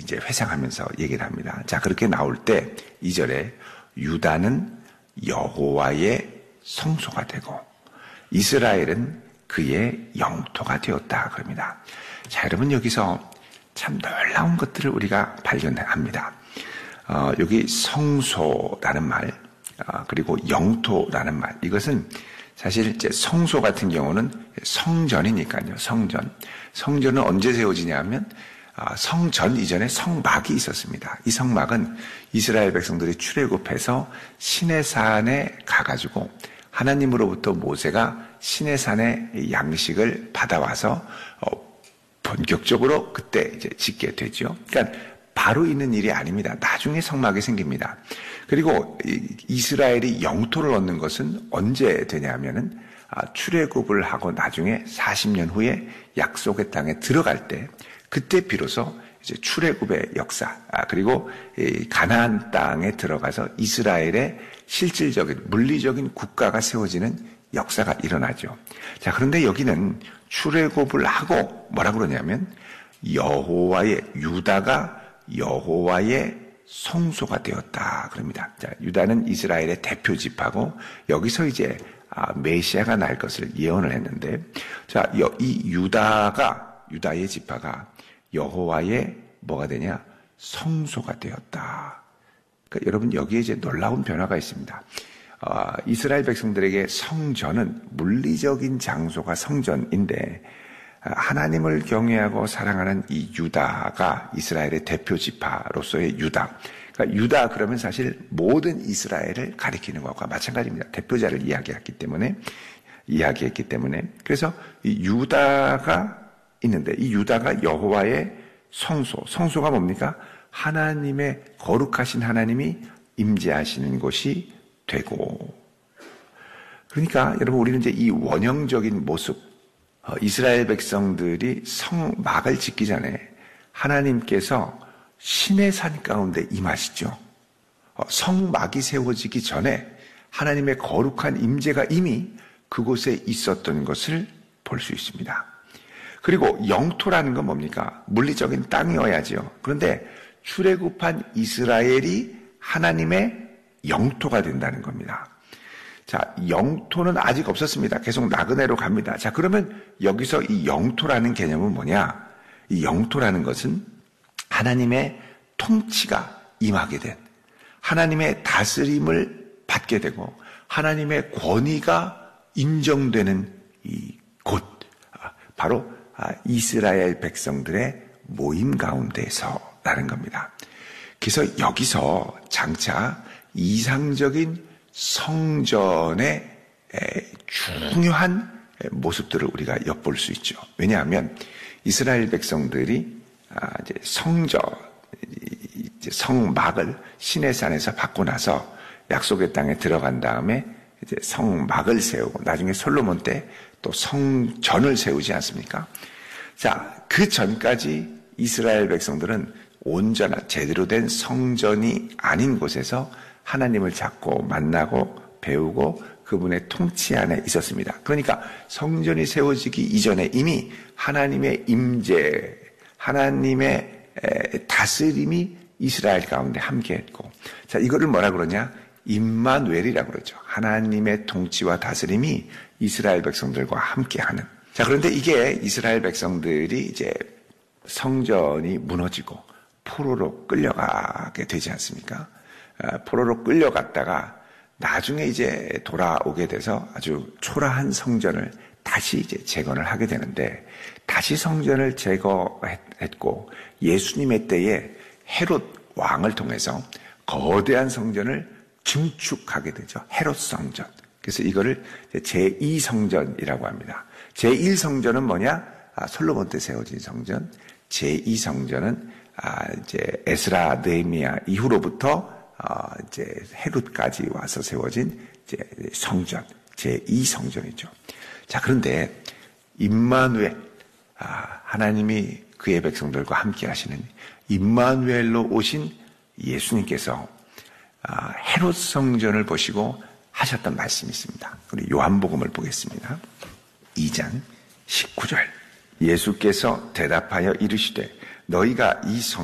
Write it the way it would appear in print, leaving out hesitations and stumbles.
이제 회상하면서 얘기를 합니다. 자, 그렇게 나올 때 2절에 유다는 여호와의 성소가 되고 이스라엘은 그의 영토가 되었다 그럽니다. 자, 여러분 여기서 참 놀라운 것들을 우리가 발견합니다. 여기 성소라는 말, 그리고 영토라는 말, 이것은 사실 이제 성소 같은 경우는 성전이니까요. 성전은 언제 세워지냐면 성전 이전에 성막이 있었습니다. 이 성막은 이스라엘 백성들이 출애굽해서 시내산에 가가지고 하나님으로부터 모세가 시내산의 양식을 받아와서 본격적으로 그때 이제 짓게 되죠. 그러니까 바로 있는 일이 아닙니다. 나중에 성막이 생깁니다. 그리고 이스라엘이 영토를 얻는 것은 언제 되냐면은 출애굽을 하고 나중에 40년 후에 약속의 땅에 들어갈 때, 그때 비로소 이제 출애굽의 역사, 그리고 가나안 땅에 들어가서 이스라엘의 실질적인 물리적인 국가가 세워지는 역사가 일어나죠. 자, 그런데 여기는 출애굽을 하고 뭐라고 그러냐면 유다가 여호와의 성소가 되었다 그럽니다. 자, 유다는 이스라엘의 대표 지파고 여기서 이제 메시아가 날 것을 예언을 했는데, 자, 이 유다의 지파가 여호와의 뭐가 되냐? 성소가 되었다. 그러니까 여러분 여기에 이제 놀라운 변화가 있습니다. 이스라엘 백성들에게 성전은 물리적인 장소가 성전인데, 하나님을 경외하고 사랑하는 이 유다가 이스라엘의 대표 지파로서의 유다. 그러니까 유다 그러면 사실 모든 이스라엘을 가리키는 것과 마찬가지입니다. 대표자를 이야기했기 때문에. 그래서 이 유다가 있는데, 이 유다가 여호와의 성소가 뭡니까? 하나님의 거룩하신 하나님이 임재하시는 곳이 되고. 그러니까 여러분 우리는 이제 이 원형적인 모습, 이스라엘 백성들이 성막을 짓기 전에 하나님께서 신의 산 가운데 임하시죠. 성막이 세워지기 전에 하나님의 거룩한 임재가 이미 그곳에 있었던 것을 볼 수 있습니다. 그리고 영토라는 건 뭡니까? 물리적인 땅이어야죠. 그런데 출애굽한 이스라엘이 하나님의 영토가 된다는 겁니다. 자, 영토는 아직 없었습니다. 계속 나그네로 갑니다. 자, 그러면 여기서 이 영토라는 개념은 뭐냐? 이 영토라는 것은 하나님의 통치가 임하게 된, 하나님의 다스림을 받게 되고 하나님의 권위가 인정되는 이 곳, 바로 이스라엘 백성들의 모임 가운데서라는 겁니다. 그래서 여기서 장차 이상적인 성전의 중요한 모습들을 우리가 엿볼 수 있죠. 왜냐하면 이스라엘 백성들이 이제 성막을 시내산에서 받고 나서 약속의 땅에 들어간 다음에 이제 성막을 세우고 나중에 솔로몬 때 또 성전을 세우지 않습니까? 자, 그 전까지 이스라엘 백성들은 온전한 제대로 된 성전이 아닌 곳에서 하나님을 찾고 만나고 배우고 그분의 통치 안에 있었습니다. 그러니까 성전이 세워지기 이전에 이미 하나님의 임재, 하나님의 다스림이 이스라엘 가운데 함께했고, 자, 이거를 뭐라 그러냐? 임마누엘이라고 그러죠. 하나님의 통치와 다스림이 이스라엘 백성들과 함께하는. 자, 그런데 이게 이스라엘 백성들이 이제 성전이 무너지고 포로로 끌려가게 되지 않습니까? 포로로 끌려갔다가 나중에 이제 돌아오게 돼서 아주 초라한 성전을 다시 이제 재건을 하게 되는데, 다시 성전을 제거했고 제수님의 때에 헤롯 왕을 통해서 거대한 성전을 증축하게 되죠. 헤롯 성전. 그래서 이거를 제2성전이라고 합니다. 제1성전은 뭐냐? 솔로몬 때 세워진 성전. 제2성전은 이제 에스라, 느헤미야 이후로부터 이제 헤롯까지 와서 세워진 이제 성전, 제2성전이죠. 자, 그런데 임마누엘, 하나님이 그의 백성들과 함께 하시는 임마누엘로 오신 예수님께서 헤롯 성전을 보시고 하셨던 말씀이 있습니다. 우리 요한복음을 보겠습니다. 2장 19절. 예수께서 대답하여 이르시되 너희가 이